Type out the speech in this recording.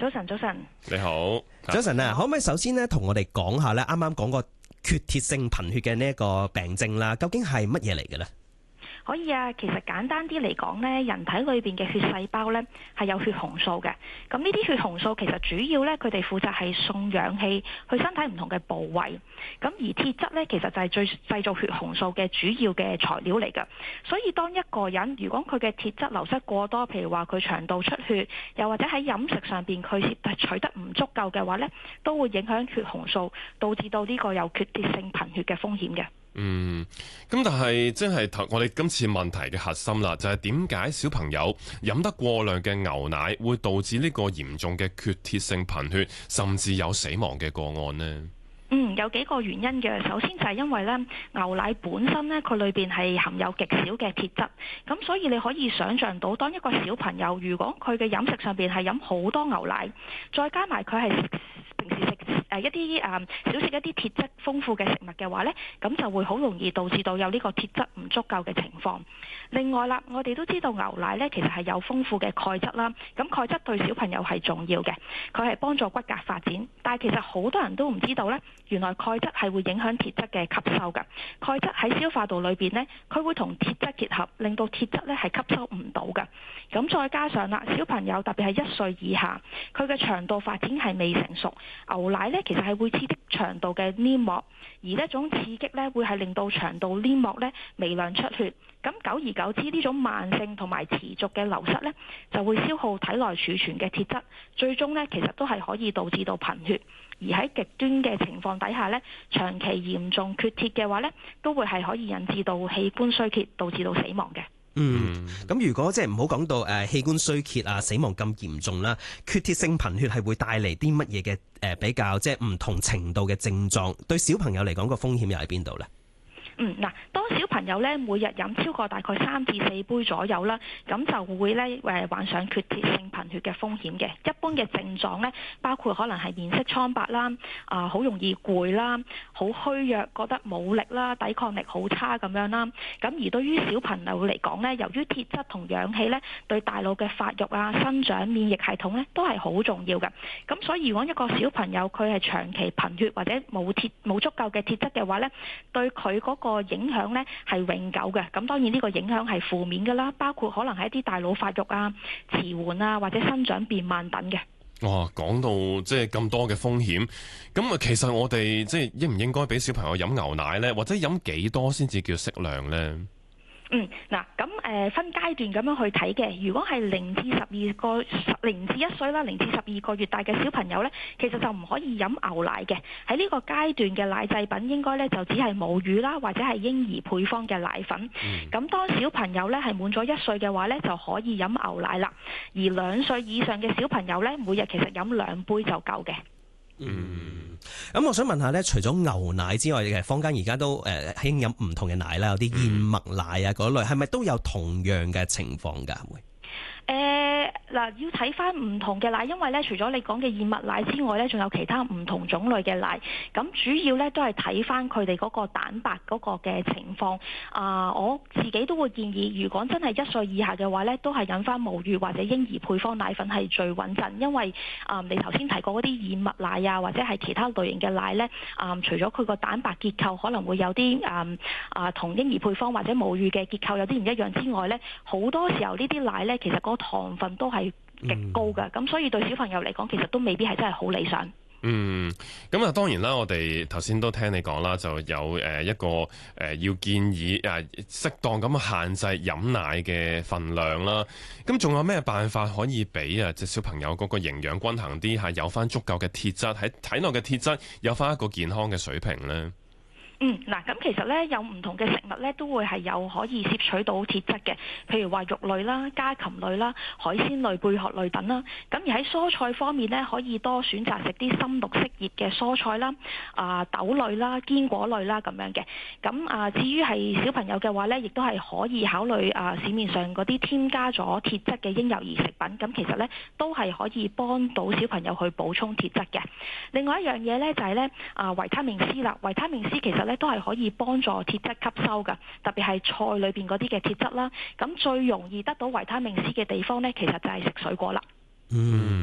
早晨，早晨。 你好， 早晨啊，可唔可以首先咧同我哋講下咧，啱啱講過缺鐵性貧血嘅呢一個病症啦，究竟係乜嘢嚟嘅呢？ 可以啊，其實簡單啲嚟講呢，人體裏邊嘅血細胞呢係有血紅素嘅。咁呢啲血紅素其實主要呢，佢哋負責係送氧氣去身體唔同嘅部位。咁而鐵質呢，其實就係最製造血紅素嘅主要嘅材料嚟㗎。所以當一個人如果佢嘅鐵質流失過多，譬如話佢腸道出血，又或者喺飲食上邊佢取得唔足夠嘅話呢，都會影響血紅素，導致到呢個有缺鐵性貧血嘅風險嘅。 咁但係即係我哋今次問題嘅核心啦，就係點解小朋友飲得過量嘅牛奶會導致呢個嚴重嘅缺鐵性貧血，甚至有死亡嘅個案呢？ 有幾個原因嘅。首先就係因為咧，牛奶本身咧，佢裏邊係含有極少嘅鐵質，咁所以你可以想像到，當一個小朋友如果佢嘅飲食上邊係飲好多牛奶，再加埋佢係平時食一啲少食一啲鐵質豐富嘅食物嘅話呢，咁就會好容易導致到有呢個鐵質唔足夠嘅情況。另外啦，我哋都知道牛奶呢其實係有豐富嘅鈣質啦，咁鈣質對小朋友係重要嘅，佢係幫助骨骼發展。但係其實好多人都唔知道呢，原來鈣質係會影響鐵質嘅吸收㗎。鈣質喺消化道裏邊呢，佢會同鐵質結合，令到鐵質呢係吸收唔到㗎。咁再加上啦，小朋友特別係1歲以下，佢嘅腸道發展係未成熟，牛奶呢其實係會刺激腸道嘅黏膜，而呢種刺激呢會係令到腸道黏膜呢微量出血。咁久而久之，呢種慢性同埋持續嘅流失呢，就會消耗體內儲存嘅鐵質，最終呢其實都係可以導致到貧血。而喺極端嘅情況底下呢，長期嚴重缺鐵嘅話呢，都會係可以引致到器官衰竭，導致到死亡嘅。 咁如果即係唔好講到器官衰竭啊、死亡咁嚴重啦，缺鐵性貧血係會帶嚟啲乜嘢嘅比較即係唔同程度嘅症狀？對小朋友嚟講個風險又喺邊度呢？ 當小朋友咧每日飲超過大概3至4杯左右啦，咁就會咧患上缺鐵性貧血嘅風險嘅。一般嘅症狀咧，包括可能係面色蒼白啦，好容易攰啦，好虛弱，覺得冇力啦，抵抗力好差咁樣啦。咁而對於小朋友嚟講咧，由於鐵質同氧氣咧對大腦嘅發育啊、生長、免疫系統咧都係好重要嘅。咁所以如果一個小朋友佢係長期貧血或者冇足夠嘅鐵質嘅話咧，對佢嗰個影響呢係永久嘅。咁當然呢個影響係負面嘅啦，包括可能係一啲大腦發育啊、遲緩啊或者生長變慢等嘅。 哇，講到即係咁多嘅風險，咁其實我哋即係應唔應該俾小朋友飲牛奶呢？或者飲幾多先至叫適量呢？ 分階段咁樣去睇嘅。如果係0至1歲啦，0至12個月大嘅小朋友呢，其實就唔可以飲牛奶嘅。喺呢個階段嘅奶製品應該呢就只係母乳啦，或者係嬰兒配方嘅奶粉。咁當小朋友呢係滿咗1歲嘅話呢，就可以飲牛奶啦。而2歲以上嘅小朋友呢，每日其實飲2杯就夠嘅。 咁我想問下咧，除咗牛奶之外，其實坊間而家都興飲唔同嘅奶啦，有啲燕麥奶啊嗰類，係咪都有同樣嘅情況㗎？會？ 要睇翻唔同嘅奶，因為咧除咗你講嘅燕麥奶之外咧，仲有其他唔同種類嘅奶。咁主要咧都係睇翻佢哋嗰個蛋白嗰個嘅情況。我自己都會建議，如果真係1歲以下嘅話咧，都係飲翻母乳或者嬰兒配方奶粉係最穩陣。因為你頭先提過嗰啲燕麥奶啊，或者係其他類型嘅奶咧，除咗佢個蛋白結構可能會有啲同嬰兒配方或者母乳嘅結構有啲唔一樣之外咧，好多時候呢啲奶咧其實嗰個糖分都係極高㗎，咁所以對小朋友嚟講，其實都未必係真係好理想。 咁當然啦，我哋頭先都聽你講啦，就有一個要建議適當咁限制飲奶嘅份量啦。咁仲有咩辦法可以俾隻小朋友嗰個營養均衡啲，係有翻足夠嘅鐵質喺體內嘅鐵質有翻一個健康嘅水平呢？ 咁其實咧有唔同嘅食物咧都會係有可以攝取到鐵質嘅，譬如話肉類啦、家禽類啦、海鮮類、貝殼類等啦。咁而喺蔬菜方面咧，可以多選擇食啲深綠色葉嘅蔬菜啦、豆類啦、堅果類啦咁樣嘅。咁至於係小朋友嘅話咧，亦都係可以考慮市面上嗰啲添加咗鐵質嘅嬰幼兒食品。咁其實咧都係可以幫到小朋友去補充鐵質嘅。另外一樣嘢咧就係咧維他命 C 啦，維他命 C 其實咧都係可以幫助鐵質吸收㗎，特別係菜裏邊嗰啲嘅鐵質啦。咁最容易得到維他命 C 嘅地方呢，其實就係食水果啦。